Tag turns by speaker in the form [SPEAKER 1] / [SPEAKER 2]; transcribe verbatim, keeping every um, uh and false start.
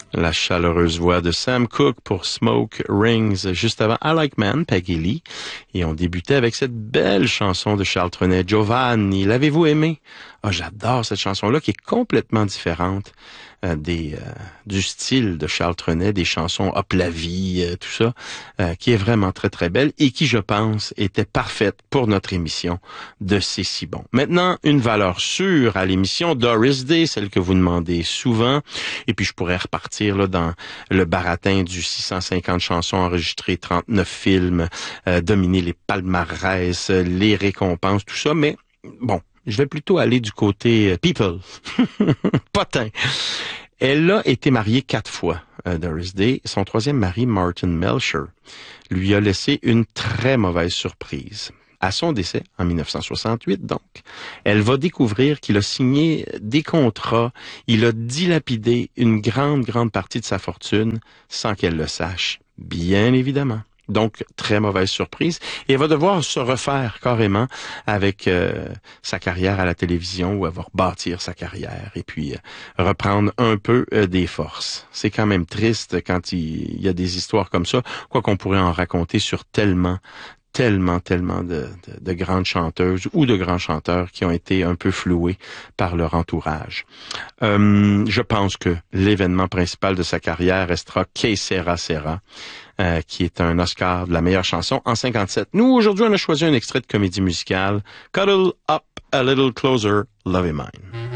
[SPEAKER 1] La chaleureuse voix de Sam Cooke pour Smoke Rings, juste avant I Like Man, Peggy Lee. Et on débutait avec cette belle chanson de Charles Trenet, Giovanni. L'avez-vous aimé? Ah, j'adore cette chanson-là qui est complètement différente euh, des euh, du style de Charles Trenet, des chansons Hop la vie, euh, tout ça, euh, qui est vraiment très très belle et qui, je pense, était parfaite pour notre émission de C'est si bon. Maintenant, une valeur sûre à l'émission Doris Day, celle que vous demandez souvent. Et puis, je pourrais repartir là dans le baratin du six cent cinquante chansons enregistrées, trente-neuf films, euh, dominer les palmarès, les récompenses, tout ça. Mais bon, je vais plutôt aller du côté euh, people, potin. Elle a été mariée quatre fois, euh, Doris Day. Son troisième mari, Martin Melcher, lui a laissé une très mauvaise surprise. À son décès, en mille neuf cent soixante-huit, donc, elle va découvrir qu'il a signé des contrats, il a dilapidé une grande, grande partie de sa fortune sans qu'elle le sache, bien évidemment. Donc, très mauvaise surprise. Et elle va devoir se refaire carrément avec euh, sa carrière à la télévision, où elle va rebâtir sa carrière et puis euh, reprendre un peu euh, des forces. C'est quand même triste quand il, il y a des histoires comme ça, quoi qu'on pourrait en raconter sur tellement tellement, tellement de, de, de grandes chanteuses ou de grands chanteurs qui ont été un peu floués par leur entourage. Euh, je pense que l'événement principal de sa carrière restera Que Sera Sera, euh, qui est un Oscar de la meilleure chanson en cinquante-sept. Nous, aujourd'hui, on a choisi un extrait de comédie musicale, Cuddle Up a Little Closer, Love Is Mine.